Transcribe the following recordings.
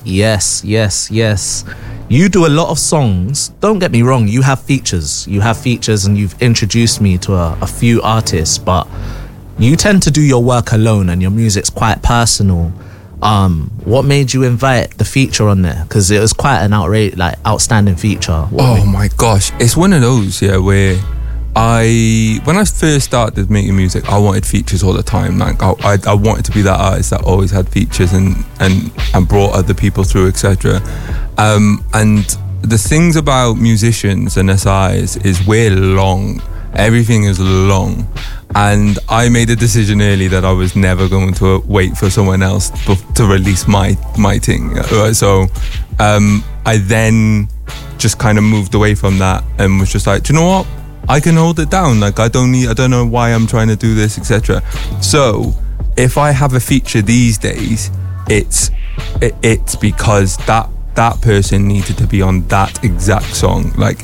Yes, yes, yes. You do a lot of songs. Don't get me wrong, you have features. You have features and you've introduced me to a few artists, but you tend to do your work alone and your music's quite personal. What made you invite the feature on there? Because it was quite an outstanding feature. My gosh. It's one of those, where when I first started making music, I wanted features all the time. Like I wanted to be that artist that always had features and brought other people through, etc. And the things about musicians and SIs is we're long. Everything is long. And I made a decision early that I was never going to wait for someone else to release my thing. So I then just kind of moved away from that and was just like, do you know what? I can hold it down. Like I don't know why I'm trying to do this, etc. So if I have a feature these days, it's because that person needed to be on that exact song. Like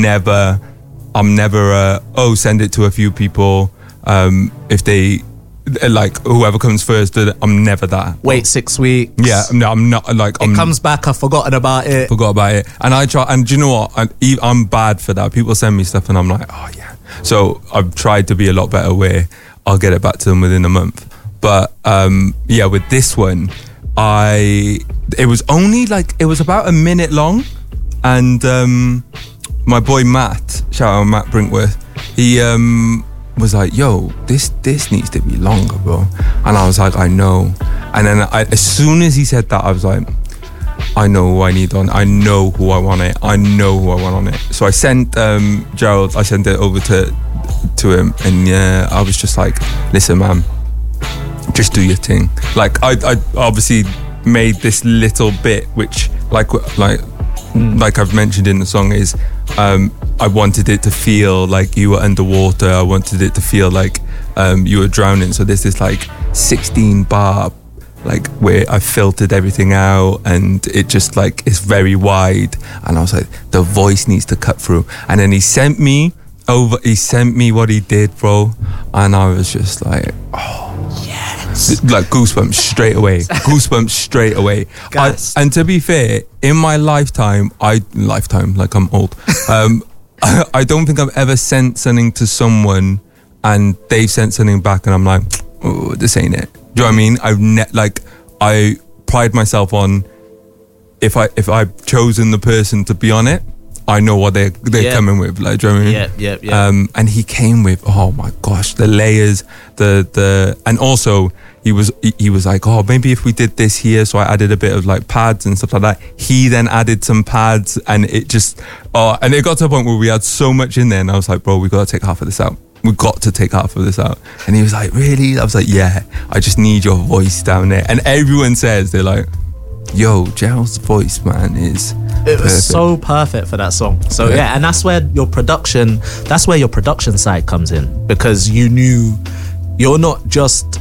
I'm never send it to a few people. If they like whoever comes first, I'm never that. Wait 6 weeks. Yeah, no, I'm not like. It comes back. I've forgotten about it. And I try. And do you know what? I'm bad for that. People send me stuff, and I'm like, oh yeah. So I've tried to be a lot better where I'll get it back to them within a month. But with this one, it was about a minute long, and my boy Matt, shout out Matt Brinkworth, he was like, yo, this needs to be longer, bro. And I was like, I know. And then as soon as he said that, I was like, I know who I need on. I know who I want it. I know who I want on it. So I sent Gerald, I sent it over to him, and yeah, I was just like, listen, man, just do your thing. Like I obviously made this little bit, which like I've mentioned in the song is, I wanted it to feel like you were underwater. I wanted it to feel like you were drowning. So there's this like 16 bar, like where I filtered everything out, and it just like it's very wide. And I was like, the voice needs to cut through. And then he sent me what he did, bro. And I was just like, oh yes, like goosebumps straight away. And to be fair, in my lifetime, like I'm old. I don't think I've ever sent something to someone and they've sent something back and I'm like, oh, this ain't it. Do you know what I mean? I pride myself on if I've chosen the person to be on it, I know what they're coming with. Like, do you know what I mean? Yeah. And he came with, oh my gosh, the layers, and also he was like, oh, maybe if we did this here, so I added a bit of like pads and stuff like that. He then added some pads, and it just, and it got to a point where we had so much in there, and I was like, bro, we got to take half of this out. We've got to take half of this out. And he was like, really? I was like, yeah, I just need your voice down there. And everyone says, they're like, yo, Gerald's voice, man, is it was so perfect for that song. So yeah, and that's where your production side comes in, because you knew you're not just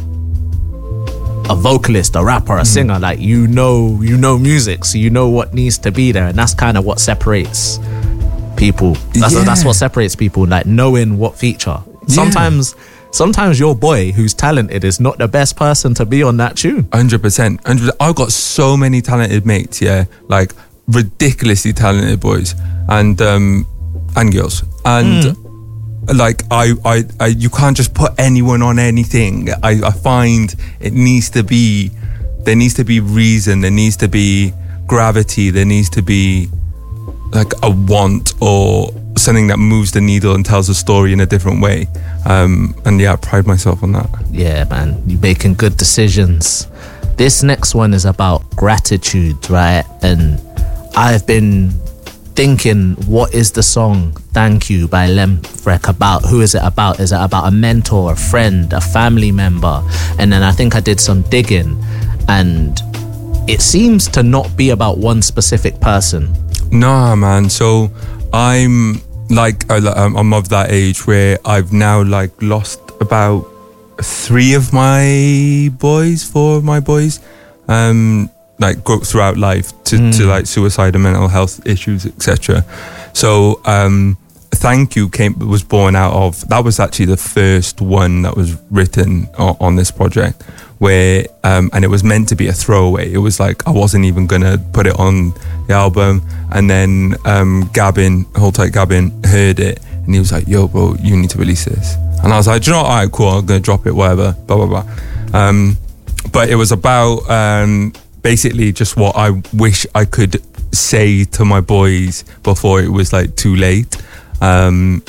a vocalist, a rapper, a singer. Like you know music, so you know what needs to be there, and that's kind of what separates people. That's what separates people, like knowing what feature. Sometimes your boy who's talented is not the best person to be on that tune. 100%. I've got so many talented mates, like ridiculously talented boys and girls, and like I you can't just put anyone on anything. I find there needs to be reason, there needs to be gravity, there needs to be like a want or something that moves the needle and tells a story in a different way. And yeah, I pride myself on that. Yeah, man, you're making good decisions. This next one is about gratitude, right? And I've been thinking, what is the song Thank You by Lemfrek about? Who is it about? Is it about a mentor, a friend, a family member? And then I think I did some digging, and it seems to not be about one specific person. Nah, man. So I'm of that age where I've now like lost about 4 of my boys, like go throughout life to like suicide and mental health issues, etc. So Thank You was born out of, that was actually the first one that was written on this project, where and it was meant to be a throwaway. It was like I wasn't even gonna put it on the album, and then Hold Tight Gavin heard it, and he was like, "Yo, bro, you need to release this." And I was like, "Do you know what? All right, cool, I'm gonna drop it, whatever, blah blah blah." But it was about basically just what I wish I could say to my boys before it was like too late. And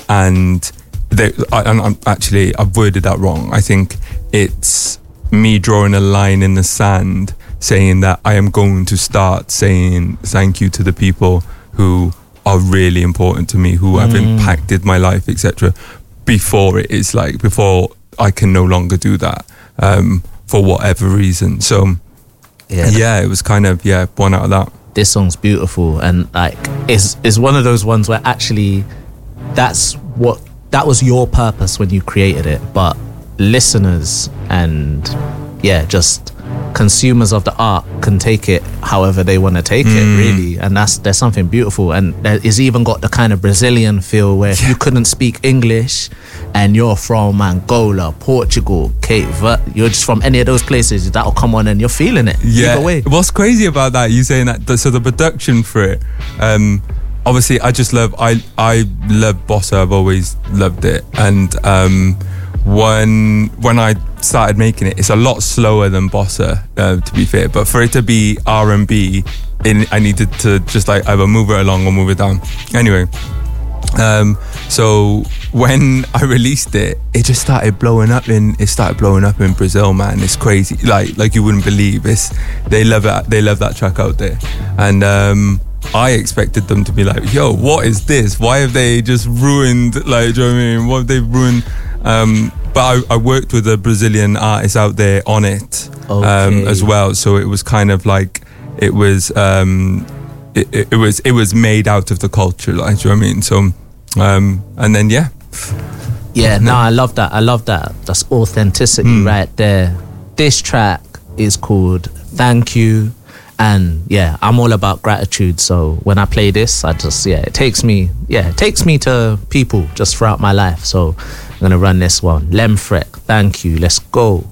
I've worded that wrong. I think it's me drawing a line in the sand, saying that I am going to start saying thank you to the people who are really important to me, who have impacted my life, etc. Before I can no longer do that, for whatever reason. So it was kind of born out of that. This song's beautiful, and like is one of those ones where actually that was your purpose when you created it, but listeners and just consumers of the art can take it however they want to take it, really. And there's something beautiful, and it's even got the kind of Brazilian feel where if you couldn't speak English and you're from Angola, Portugal, Cape Verde, you're just from any of those places, that'll come on and you're feeling it either way. What's crazy about that, you saying that, so the production for it, obviously I love bossa. I've always loved it, and when I started making it, it's a lot slower than bossa, to be fair, but for it to be R&B, I needed to just like either move it along or move it down. Anyway, so when I released it, it just started blowing up in Brazil, man. It's crazy, like you wouldn't believe. They love that track out there, and I expected them to be like, yo, what is this? Why have they just ruined, like, do you know what I mean? What have they ruined? But I worked with a Brazilian artist out there on it, as well. So it was kind of like, it was made out of the culture, like, do you know what I mean? So, and then, I love that. That's authenticity right there. This track is called Thank You. And I'm all about gratitude. So when I play this, I just, it takes me to people just throughout my life. So I'm going to run this one. Lemfrek, Thank You. Let's go.